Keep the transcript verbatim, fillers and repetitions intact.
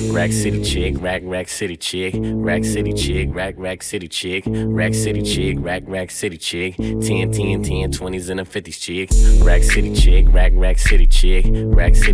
Rack City chick, rack, rack city chick, rack city chick, rack, rack city chick, rack city chick, rack, rack city chick, ten, ten, ten, twenties and a fifties chick, rack city chick, rack, rack city chick, rack city